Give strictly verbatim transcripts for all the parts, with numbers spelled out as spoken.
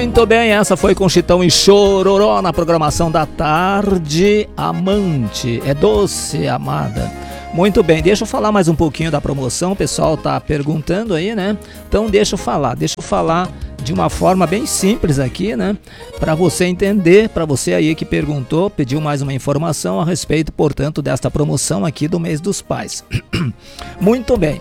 Muito bem, essa foi com Chitão e Chororó na programação da tarde. Amante, é doce, amada. Muito bem, deixa eu falar mais um pouquinho da promoção, o pessoal tá perguntando aí, né? Então deixa eu falar, deixa eu falar de uma forma bem simples aqui, né? Para você entender, para você aí que perguntou, pediu mais uma informação a respeito, portanto, desta promoção aqui do mês dos pais. Muito bem,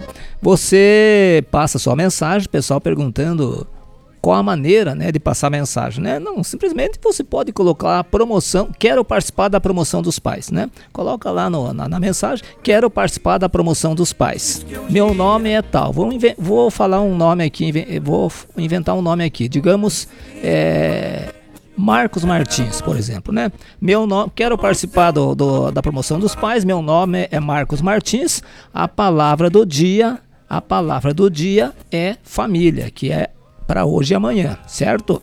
você passa sua mensagem, pessoal perguntando qual a maneira, né, de passar mensagem, né? Não, simplesmente você pode colocar a promoção, quero participar da promoção dos pais, né? Coloca lá no, na, na mensagem, quero participar da promoção dos pais. Meu nome é tal, vou, vou falar um nome aqui, vou inventar um nome aqui, digamos, é, Marcos Martins, por exemplo, né? Meu nome, quero participar do, do, da promoção dos pais, meu nome é Marcos Martins, a palavra do dia, a palavra do dia é família, que é para hoje e amanhã, certo?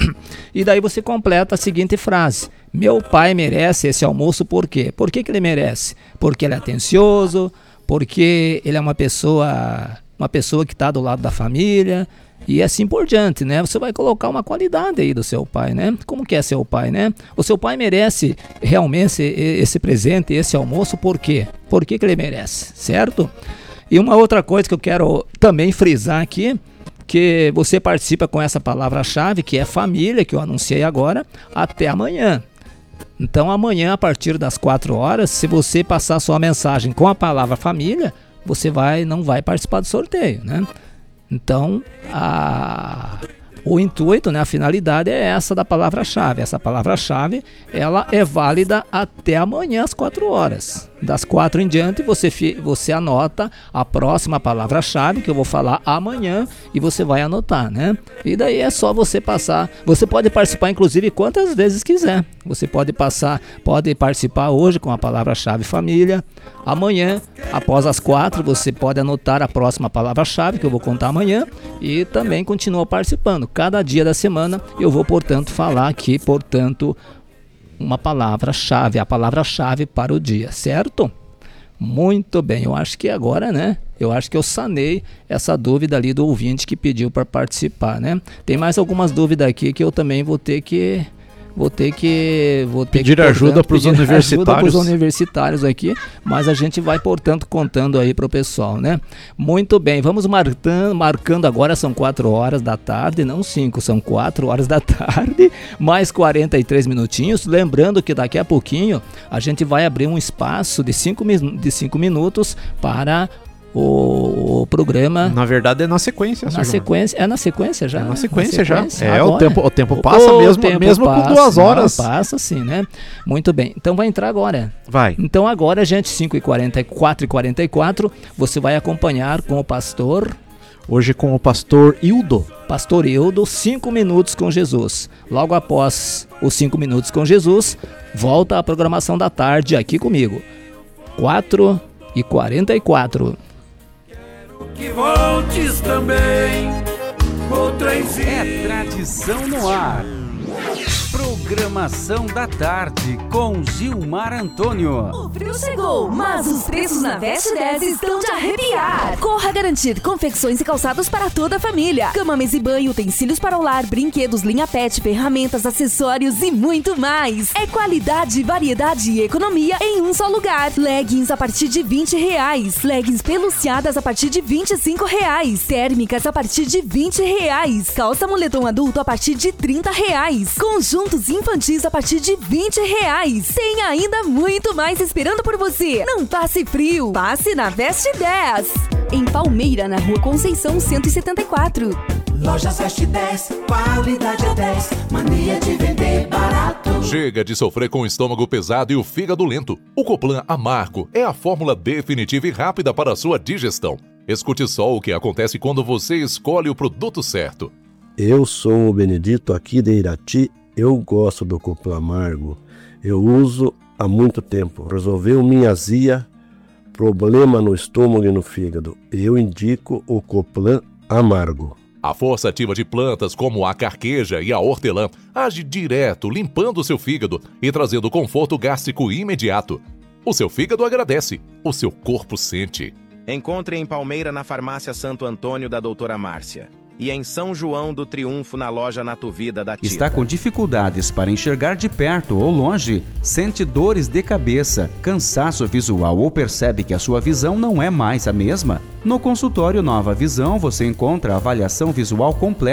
E daí você completa a seguinte frase: meu pai merece esse almoço por quê? Por que que ele merece? Porque ele é atencioso, porque ele é uma pessoa, uma pessoa que está do lado da família e assim por diante, né? Você vai colocar uma qualidade aí do seu pai, né? Como que é seu pai, né? O seu pai merece realmente esse, esse presente, esse almoço, por quê? Por que que ele merece, certo? E uma outra coisa que eu quero também frisar aqui, que você participa com essa palavra-chave, que é família, que eu anunciei agora, até amanhã. Então amanhã, a partir das quatro horas, se você passar sua mensagem com a palavra família, você vai, não vai participar do sorteio, né? Então, a... o intuito, né, a finalidade é essa da palavra-chave. Essa palavra-chave, ela é válida até amanhã às quatro horas. Das quatro em diante, você, você anota a próxima palavra-chave que eu vou falar amanhã e você vai anotar, né? E daí é só você passar. Você pode participar, inclusive, quantas vezes quiser. Você pode passar, pode participar hoje com a palavra-chave família. Amanhã, após as quatro, você pode anotar a próxima palavra-chave que eu vou contar amanhã e também continua participando. Cada dia da semana eu vou, portanto, falar aqui, portanto, uma palavra-chave, a palavra-chave para o dia, certo? Muito bem, eu acho que agora, né? Eu acho que eu sanei essa dúvida ali do ouvinte que pediu para participar, né? Tem mais algumas dúvidas aqui que eu também vou ter que... Vou ter que vou ter pedir que, ajuda para os universitários. Ajuda para os universitários aqui, mas a gente vai, portanto, contando aí para o pessoal, né? Muito bem, vamos marcando, marcando agora, são quatro horas da tarde, não cinco, são quatro horas da tarde, mais quarenta e três minutinhos. Lembrando que daqui a pouquinho a gente vai abrir um espaço de cinco, de cinco minutos para O, o programa. Na verdade é na sequência. Na sequência, é na sequência já. É na sequência, na sequência já. É, agora, o tempo, o tempo passa o mesmo, tempo mesmo passa, com duas horas. Não, passa sim, né? Muito bem. Então vai entrar agora. Vai. Então agora, gente, cinco e quarenta e quatro e quarenta e quatro, você vai acompanhar com o pastor. Hoje com o pastor Hildo. Pastor Hildo, cinco minutos com Jesus. Logo após os cinco minutos com Jesus, volta a programação da tarde aqui comigo. quatro e quarenta e quatro. Que voltes também, outras é tradição no ar. Programação da tarde com Gilmar Antônio. O frio chegou, mas os preços na Veste dez estão de arrepiar. Corra garantir confecções e calçados para toda a família. Cama, mesa e banho, utensílios para o lar, brinquedos, linha pet, ferramentas, acessórios e muito mais. É qualidade, variedade e economia em um só lugar. Leggings a partir de vinte reais. Leggings peluciadas a partir de vinte e cinco reais. Térmicas a partir de vinte reais. Calça moletom adulto a partir de trinta reais. Conjuntos infantis a partir de vinte reais. Tem ainda muito mais esperando por você. Não passe frio, passe na Veste dez. Em Palmeira, na Rua Conceição cento e setenta e quatro. Lojas Veste dez, qualidade é dez, mania de vender barato. Chega de sofrer com o estômago pesado e o fígado lento. O Coplan Amargo é a fórmula definitiva e rápida para a sua digestão. Escute só o que acontece quando você escolhe o produto certo. Eu sou o Benedito aqui de Irati. Eu gosto do Coplan Amargo. Eu uso há muito tempo. Resolveu minha azia, problema no estômago e no fígado. Eu indico o Coplan Amargo. A força ativa de plantas como a carqueja e a hortelã age direto, limpando o seu fígado e trazendo conforto gástrico imediato. O seu fígado agradece, o seu corpo sente. Encontre em Palmeira na Farmácia Santo Antônio da doutora Márcia. e em São João do Triunfo, na loja Natuvida da Tita. Está com dificuldades para enxergar de perto ou longe? Sente dores de cabeça, cansaço visual ou percebe que a sua visão não é mais a mesma? No consultório Nova Visão você encontra a avaliação visual completa